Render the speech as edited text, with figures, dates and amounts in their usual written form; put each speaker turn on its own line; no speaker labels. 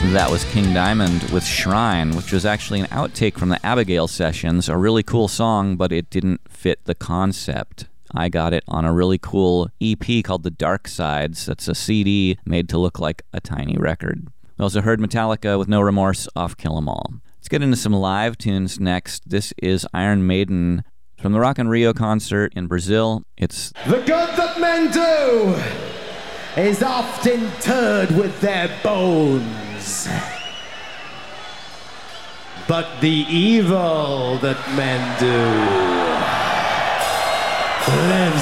That was King Diamond with Shrine, which was actually an outtake from the Abigail sessions. A really cool song, but it didn't fit the concept. I got it on a really cool EP called The Dark Sides. That's a CD made to look like a tiny record. We also heard Metallica with No Remorse off Kill 'Em All. Let's get into some live tunes next. This is Iron Maiden from the Rock in Rio concert in Brazil. It's
The good that men do is often interred with their bones. But the evil that men do lives